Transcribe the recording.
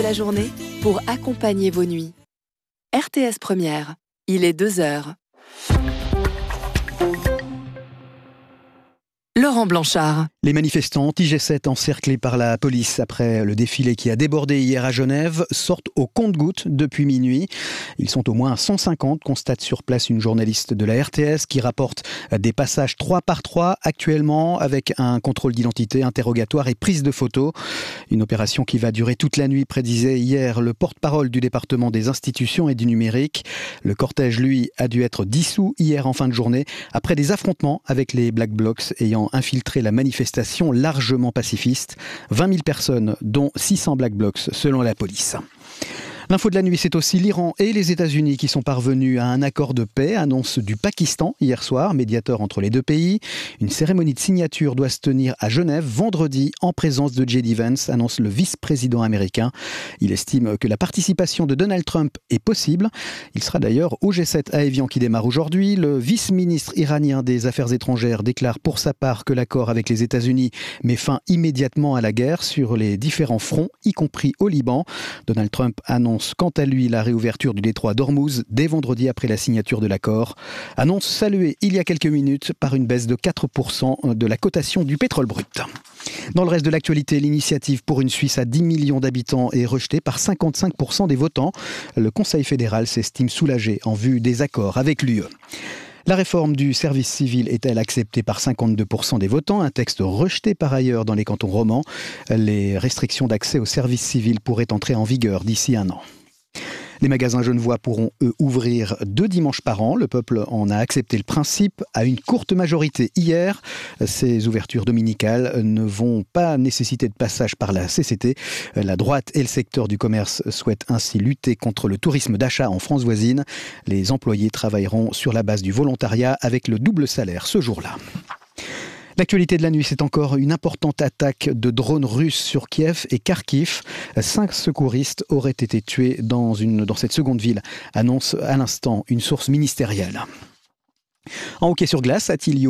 la journée pour accompagner vos nuits. RTS Première, il est 2h. Laurent Blanchard. Les manifestants anti-G7 encerclés par la police après le défilé qui a débordé hier à Genève sortent au compte-gouttes depuis minuit. Ils sont au moins 150, constate sur place une journaliste de la RTS qui rapporte des passages 3 par 3 actuellement avec un contrôle d'identité, interrogatoire et prise de photos. Une opération qui va durer toute la nuit, prédisait hier le porte-parole du département des institutions et du numérique. Le cortège, lui, a dû être dissous hier en fin de journée après des affrontements avec les Black Blocs ayant infiltré la manifestation largement pacifiste. 20 000 personnes, dont 600 Black Blocs, selon la police. L'info de la nuit, c'est aussi l'Iran et les États-Unis qui sont parvenus à un accord de paix, annonce du Pakistan hier soir, médiateur entre les deux pays. Une cérémonie de signature doit se tenir à Genève vendredi en présence de J.D. Vance, annonce le vice-président américain. Il estime que la participation de Donald Trump est possible. Il sera d'ailleurs au G7 à Évian qui démarre aujourd'hui. Le vice-ministre iranien des Affaires étrangères déclare pour sa part que l'accord avec les États-Unis met fin immédiatement à la guerre sur les différents fronts, y compris au Liban. Donald Trump annonce quant à lui la réouverture du détroit d'Ormuz dès vendredi après la signature de l'accord. Annonce saluée il y a quelques minutes par une baisse de 4% de la cotation du pétrole brut. Dans le reste de l'actualité, l'initiative pour une Suisse à 10 millions d'habitants est rejetée par 55% des votants. Le Conseil fédéral s'estime soulagé en vue des accords avec l'UE. La réforme du service civil est-elle acceptée par 52% des votants? Un texte rejeté par ailleurs dans les cantons romans. Les restrictions d'accès au service civil pourraient entrer en vigueur d'ici un an. Les magasins genevois pourront, eux, ouvrir 2 dimanches par an. Le peuple en a accepté le principe à une courte majorité hier. Ces ouvertures dominicales ne vont pas nécessiter de passage par la CCT. La droite et le secteur du commerce souhaitent ainsi lutter contre le tourisme d'achat en France voisine. Les employés travailleront sur la base du volontariat avec le double salaire ce jour-là. L'actualité de la nuit, c'est encore une importante attaque de drones russes sur Kiev et Kharkiv. 5 secouristes auraient été tués dans cette seconde ville, annonce à l'instant une source ministérielle. En hockey sur glace, à Tilio,